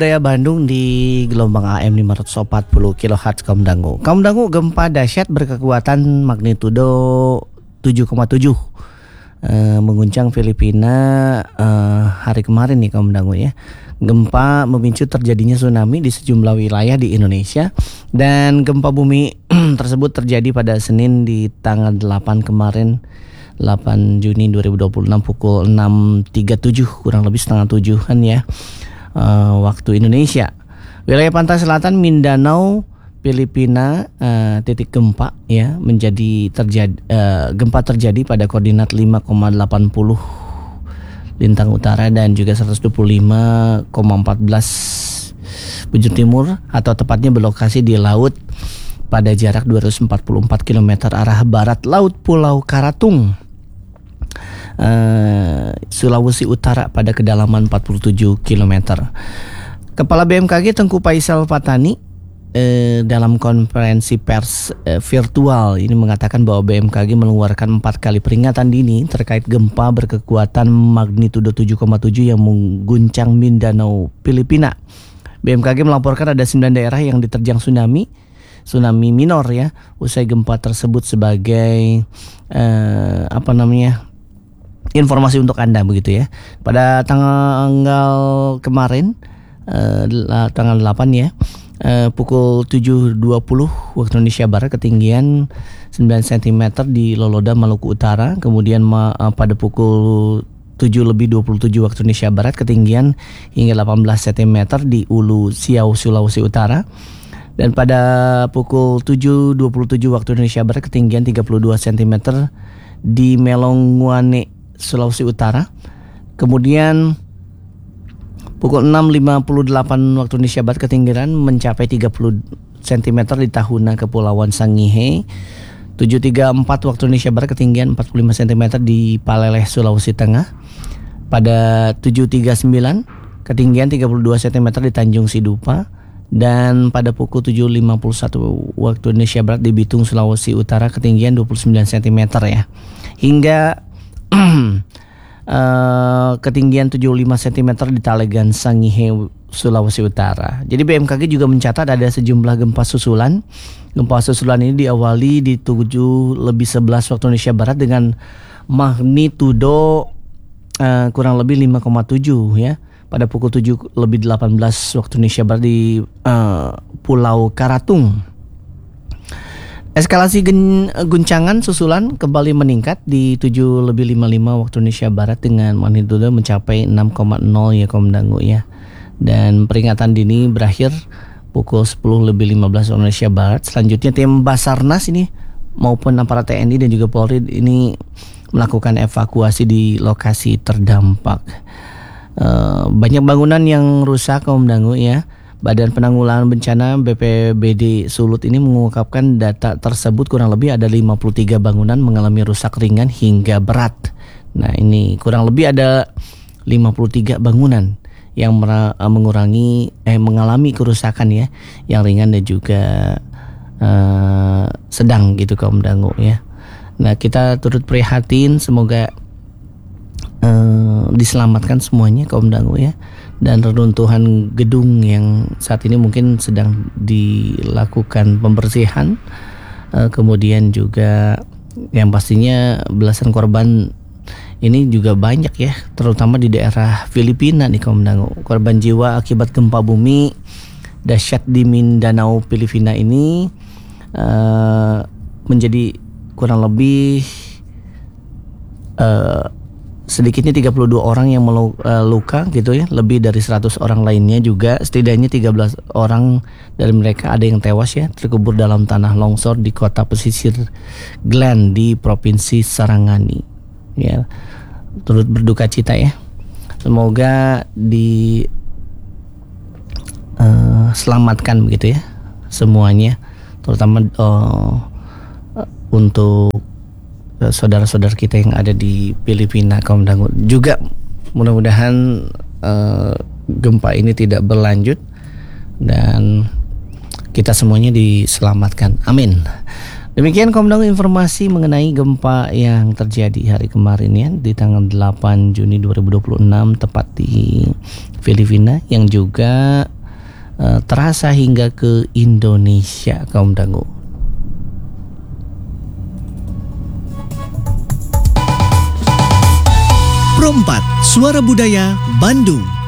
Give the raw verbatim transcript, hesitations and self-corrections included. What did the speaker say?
Daya Bandung di gelombang A M lima ratus empat puluh kilohertz Kaum Dangu. Kaum Dangu, gempa dahsyat berkekuatan magnitudo tujuh koma tujuh uh, mengguncang Filipina uh, hari kemarin nih Kaum Dangu ya. Gempa memicu terjadinya tsunami di sejumlah wilayah di Indonesia, dan gempa bumi tersebut terjadi pada Senin di tanggal delapan kemarin, delapan Juni dua ribu dua puluh enam pukul enam tiga puluh tujuh, kurang lebih setengah tujuhan ya. Uh, waktu Indonesia. Wilayah pantai selatan Mindanao, Filipina, uh, titik gempa ya menjadi terjadi uh, gempa terjadi pada koordinat lima koma delapan puluh lintang utara dan juga seratus dua puluh lima koma satu empat bujur timur, atau tepatnya berlokasi di laut pada jarak dua ratus empat puluh empat kilometer arah barat laut Pulau Karatung, Uh, Sulawesi Utara pada kedalaman empat puluh tujuh kilometer. Kepala B M K G Tengku Faisal Fatani uh, dalam konferensi pers uh, virtual ini mengatakan bahwa B M K G mengeluarkan empat kali peringatan dini terkait gempa berkekuatan magnitudo tujuh koma tujuh yang mengguncang Mindanao, Filipina. B M K G melaporkan ada sembilan daerah yang diterjang tsunami tsunami minor ya usai gempa tersebut. Sebagai uh, apa namanya informasi untuk Anda begitu ya. Pada tanggal kemarin uh, tanggal delapan ya, uh, pukul tujuh dua puluh waktu Indonesia Barat, ketinggian sembilan sentimeter di Loloda, Maluku Utara. Kemudian uh, pada pukul tujuh lebih dua puluh tujuh waktu Indonesia Barat, ketinggian hingga delapan belas sentimeter di Ulu Siau, Sulawesi Utara. Dan pada pukul tujuh dua puluh tujuh waktu Indonesia Barat, ketinggian tiga puluh dua sentimeter di Melonguane, Sulawesi Utara. Kemudian pukul enam lima puluh delapan waktu Indonesia Barat, ketinggian mencapai tiga puluh sentimeter di Tahuna, Kepulauan Sangihe. tujuh tiga puluh empat waktu Indonesia Barat, ketinggian empat puluh lima sentimeter di Paleleh, Sulawesi Tengah. Pada tujuh tiga puluh sembilan, ketinggian tiga puluh dua sentimeter di Tanjung Sidupa. Dan pada pukul tujuh lima puluh satu waktu Indonesia Barat di Bitung, Sulawesi Utara, ketinggian dua puluh sembilan sentimeter ya. Hingga Uh, ketinggian tujuh puluh lima sentimeter di Talegan, Sangihe, Sulawesi Utara. Jadi B M K G juga mencatat ada sejumlah gempa susulan. Gempa susulan ini diawali di tujuh lebih sebelas waktu Indonesia Barat dengan magnitudo uh, kurang lebih lima koma tujuh ya. Pada pukul tujuh lebih delapan belas waktu Indonesia Barat di uh, Pulau Karatung. Eskalasi gen, guncangan susulan kembali meningkat di tujuh lebih lima puluh lima waktu Indonesia Barat dengan magnitudo mencapai enam koma nol ya Kaum Dangu ya. Dan peringatan dini berakhir pukul sepuluh lebih lima belas waktu Indonesia Barat. Selanjutnya tim Basarnas ini maupun aparat T N I dan juga Polri ini melakukan evakuasi di lokasi terdampak. Uh, banyak bangunan yang rusak Kaum Dangu ya. Badan Penanggulangan Bencana B P B D Sulut ini mengungkapkan data tersebut kurang lebih ada lima puluh tiga bangunan mengalami rusak ringan hingga berat. Nah ini kurang lebih ada lima puluh tiga bangunan yang mengurangi eh mengalami kerusakan ya, yang ringan dan juga uh, sedang gitu Kaum Dangu ya. Nah kita turut prihatin, semoga uh, diselamatkan semuanya Kaum Dangu ya. Dan reruntuhan gedung yang saat ini mungkin sedang dilakukan pembersihan, uh, kemudian juga yang pastinya belasan korban ini juga banyak ya, terutama di daerah Filipina nih Kaum Dangu. Korban jiwa akibat gempa bumi dahsyat di Mindanao, Filipina ini uh, menjadi kurang lebih uh, sedikitnya tiga puluh dua orang yang meluka gitu ya. Lebih dari seratus orang lainnya juga, setidaknya tiga belas orang dari mereka ada yang tewas ya, terkubur dalam tanah longsor di kota pesisir Glen di Provinsi Sarangani ya. Turut berduka cita ya. Semoga di uh, selamatkan begitu ya semuanya, terutama uh, untuk saudara-saudara kita yang ada di Filipina Kaum Dangu. Juga mudah-mudahan uh, gempa ini tidak berlanjut dan kita semuanya diselamatkan. Amin. Demikian Kaum Dangu informasi mengenai gempa yang terjadi hari kemarin ya di tanggal delapan Juni dua ribu dua puluh enam tepat di Filipina yang juga uh, terasa hingga ke Indonesia Kaum Dangu. Pro empat Suara Budaya Bandung.